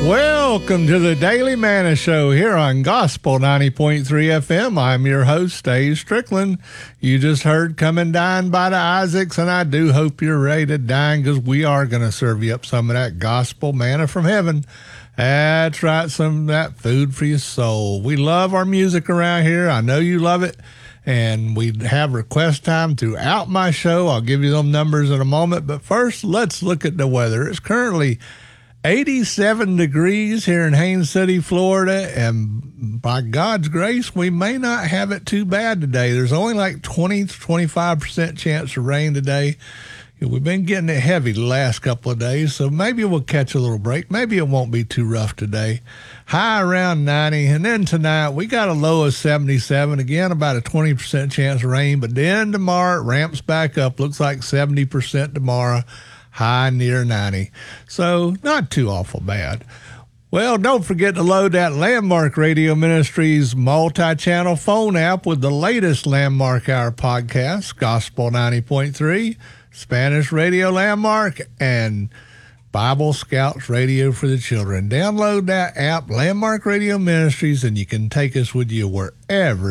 Welcome to the Daily Manna Show here on Gospel 90.3 FM. I'm your host, Dave Strickland. You just heard Come and Dine by the Isaacs, and I do hope you're ready to dine because we are going to serve you up some of that gospel manna from heaven. That's right, some of that food for your soul. We love our music around here. I know you love it. And we have request time throughout my show. I'll give you them numbers in a moment. But first, let's look at the weather. It's currently 87 degrees here in Haines City, Florida, and by God's grace, we may not have it too bad today. There's only like 20 to 25% chance of rain today. We've been getting it heavy the last couple of days, so maybe we'll catch a little break. Maybe it won't be too rough today. High around 90, and then tonight we got a low of 77. Again, about a 20% chance of rain, but then tomorrow it ramps back up. Looks like 70% tomorrow. High near 90. So not too awful bad. Well, don't forget to load that Landmark Radio Ministries multi-channel phone app with the latest Landmark Hour podcast, Gospel 90.3, Spanish Radio Landmark, and Bible Scouts Radio for the Children. Download that app, Landmark Radio Ministries, and you can take us with you wherever